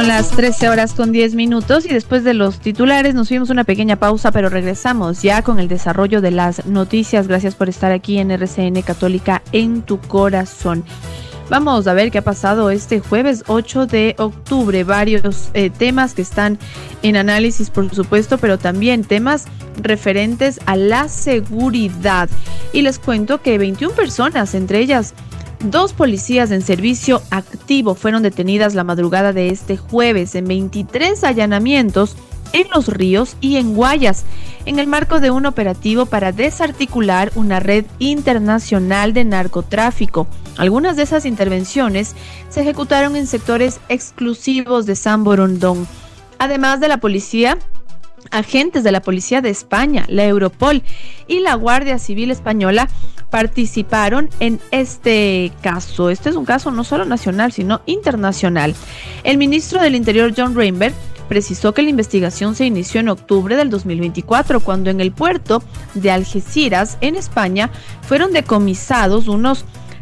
Son las 13:10 y después de los titulares nos fuimos una pequeña pausa, pero regresamos ya con el desarrollo de las noticias. Gracias por estar aquí en RCN Católica en tu corazón. Vamos a ver qué ha pasado este jueves 8 de octubre. Varios temas que están en análisis, por supuesto, pero también temas referentes a la seguridad. Y les cuento que 21 personas, entre ellas 2 policías en servicio activo, fueron detenidas la madrugada de este jueves en 23 allanamientos en Los Ríos y en Guayas, en el marco de un operativo para desarticular una red internacional de narcotráfico. Algunas de esas intervenciones se ejecutaron en sectores exclusivos de San Borondón. Además de la policía, agentes de la Policía de España, la Europol y la Guardia Civil Española participaron en este caso. Este es un caso no solo nacional, sino internacional. El ministro del Interior, John Reinberg, precisó que la investigación se inició en octubre del 2024, cuando en el puerto de Algeciras, en España, fueron decomisados unos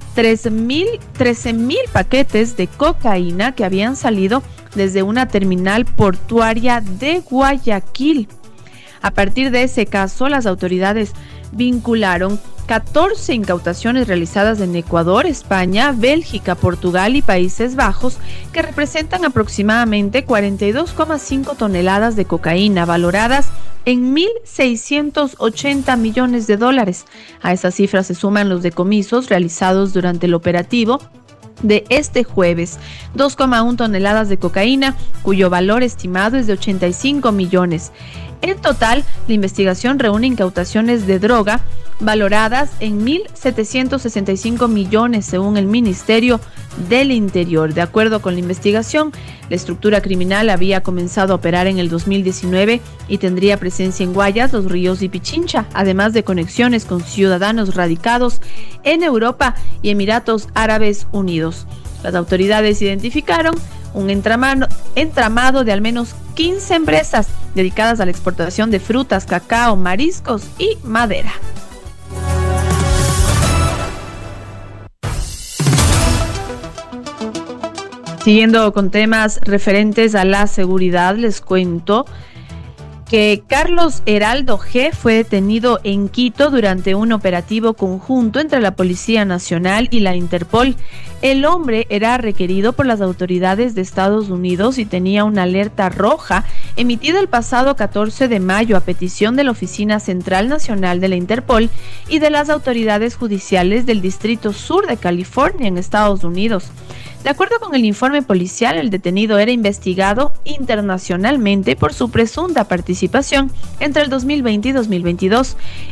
13,000 paquetes de cocaína que habían salido desde una terminal portuaria de Guayaquil. A partir de ese caso, las autoridades vincularon 14 incautaciones realizadas en Ecuador, España, Bélgica, Portugal y Países Bajos, que representan aproximadamente 42,5 toneladas de cocaína, valoradas en $1,680 millones. A esas cifras se suman los decomisos realizados durante el operativo de este jueves, 2,1 toneladas de cocaína, cuyo valor estimado es de 85 millones. En total, la investigación reúne incautaciones de droga valoradas en 1.765 millones, según el Ministerio del Interior. De acuerdo con la investigación, la estructura criminal había comenzado a operar en el 2019 y tendría presencia en Guayas, Los Ríos y Pichincha, además de conexiones con ciudadanos radicados en Europa y Emiratos Árabes Unidos. Las autoridades identificaron un entramado de al menos 15 empresas dedicadas a la exportación de frutas, cacao, mariscos y madera. Siguiendo con temas referentes a la seguridad, les cuento que Carlos Heraldo G. fue detenido en Quito durante un operativo conjunto entre la Policía Nacional y la Interpol. El hombre era requerido por las autoridades de Estados Unidos y tenía una alerta roja emitida el pasado 14 de mayo a petición de la Oficina Central Nacional de la Interpol y de las autoridades judiciales del Distrito Sur de California en Estados Unidos. De acuerdo con el informe policial, el detenido era investigado internacionalmente por su presunta participación entre el 2020 y 2022